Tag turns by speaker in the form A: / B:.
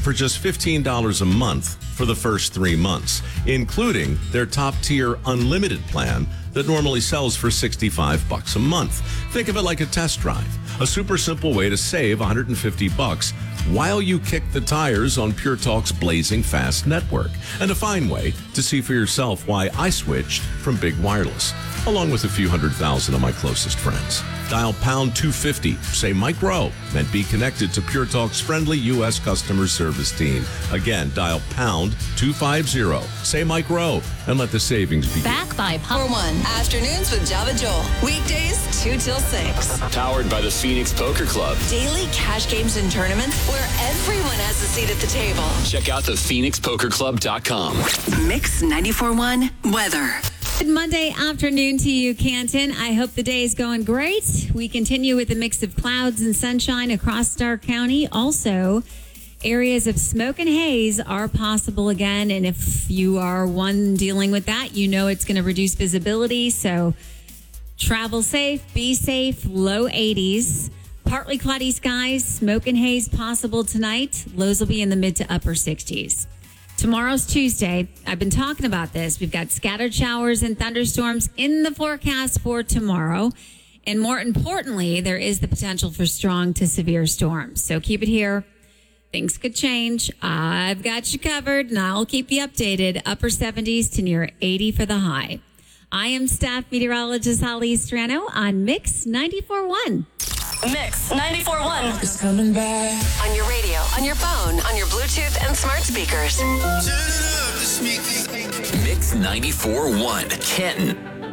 A: for just $15 a month for the first 3 months, including their top-tier unlimited plan that normally sells for $65 a month. Think of it like a test drive, a super simple way to save $150 while you kick the tires on Pure Talk's blazing fast network, and a fine way to see for yourself why I switched from Big Wireless, along with a few 100,000 of my closest friends. Dial pound 250, say Mike Rowe, and be connected to Pure Talk's friendly U.S. customer service team. Again, dial pound 250, say Mike Rowe, and let the savings begin.
B: Back by Power One. Afternoons with Java Joel. Weekdays 2 till 6.
C: Powered by the Phoenix Poker Club.
B: Daily cash games and tournaments where everyone has a seat at the table.
C: Check out the PhoenixPokerClub.com.
B: Mix 94.1 weather.
D: Good Monday afternoon to you, Canton. I hope the day is going great. We continue with a mix of clouds and sunshine across Stark County. Also, areas of smoke and haze are possible again. And if you are one dealing with that, you know it's going to reduce visibility. So travel safe, be safe, low 80s. Partly cloudy skies, smoke and haze possible tonight. Lows will be in the mid to upper 60s. Tomorrow's Tuesday. I've been talking about this. We've got scattered showers and thunderstorms in the forecast for tomorrow. And more importantly, there is the potential for strong to severe storms. So keep it here. Things could change. I've got you covered, and I'll keep you updated. Upper 70s to near 80 for the high. I am staff meteorologist Holly Strano on Mix 94.1.
B: Mix 94.1.
E: It's coming back.
B: On your radio, on your phone, on your Bluetooth and smart speakers.
C: Mix 94.1. Canton.